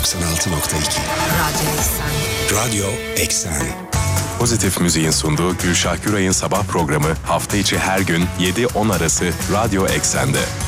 Radyo Eksen. Radyo Eksen. Pozitif Müziğin sunduğu Gülşah Güray'ın sabah programı hafta içi her gün 7-10 arası Radyo Eksen'de.